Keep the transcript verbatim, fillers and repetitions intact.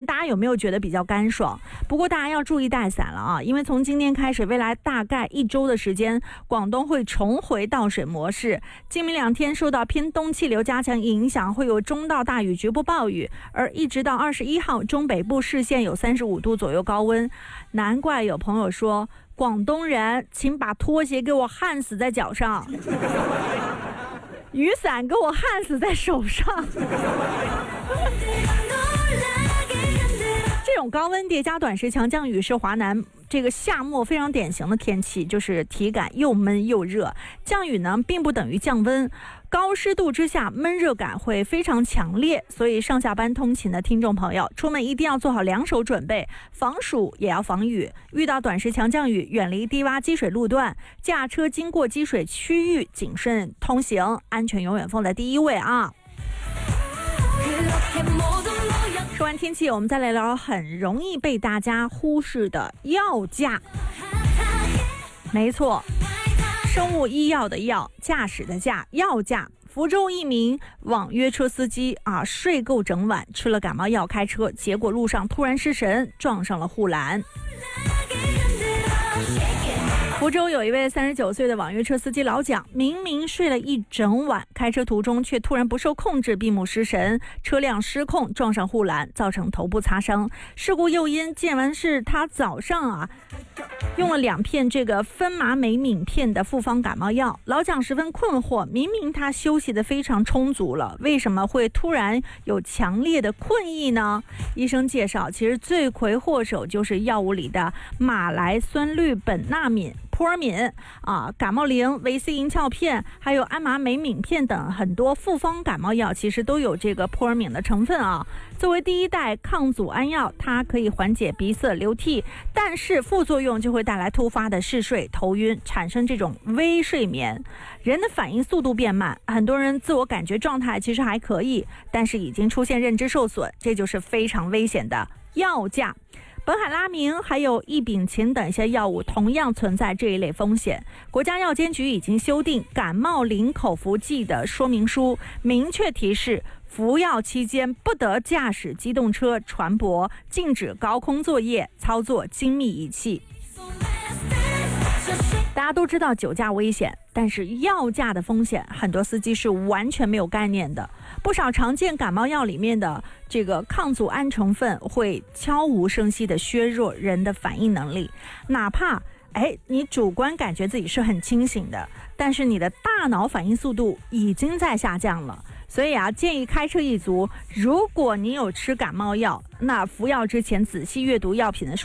大家有没有觉得比较干爽？不过大家要注意带伞了啊，因为从今天开始，未来大概一周的时间，广东会重回倒水模式。今明两天受到偏东气流加强影响，会有中到大雨局部暴雨，而一直到二十一号，中北部市县有三十五度左右高温。难怪有朋友说，广东人，请把拖鞋给我焊死在脚上，雨伞给我焊死在手上。这种高温叠加短时强降雨是华南这个夏末非常典型的天气，就是体感又闷又热。降雨呢并不等于降温，高湿度之下闷热感会非常强烈，所以上下班通勤的听众朋友，出门一定要做好两手准备，防暑也要防雨。遇到短时强降雨，远离低洼积水路段，驾车经过积水区域谨慎通行，安全永远放在第一位啊。说完天气，我们再来聊很容易被大家忽视的药驾。没错，生物医药的药，驾驶的驾，药驾。福州一名网约车司机啊，睡够整晚，吃了感冒药开车，结果路上突然失神，撞上了护栏。福州有一位三十九岁的网约车司机老蒋，明明睡了一整晚，开车途中却突然不受控制，闭目失神，车辆失控撞上护栏，造成头部擦伤。事故诱因见闻是他早上啊用了两片这个芬麻霉敏片的复方感冒药。老蒋十分困惑，明明他休息得非常充足了，为什么会突然有强烈的困意呢？医生介绍，其实罪魁祸首就是药物里的马来酸氯苯那敏、扑尔敏啊、感冒灵、维 C 银翘片，还有安麻霉敏片等很多复方感冒药，其实都有这个扑尔敏的成分啊。作为第一代抗组胺药，它可以缓解鼻塞、流涕，但是副作用就会带来突发的嗜睡、头晕，产生这种微睡眠，人的反应速度变慢，很多人自我感觉状态其实还可以，但是已经出现认知受损，这就是非常危险的药驾。苯海拉明还有异丙嗪等一些药物同样存在这一类风险。国家药监局已经修订感冒灵口服剂的说明书，明确提示服药期间不得驾驶机动车、船舶，禁止高空作业、操作精密仪器。大家都知道酒驾危险，但是药驾的风险很多司机是完全没有概念的。不少常见感冒药里面的这个抗组胺成分会悄无声息地削弱人的反应能力，哪怕哎你主观感觉自己是很清醒的，但是你的大脑反应速度已经在下降了。所以啊，建议开车一族，如果你有吃感冒药，那服药之前仔细阅读药品的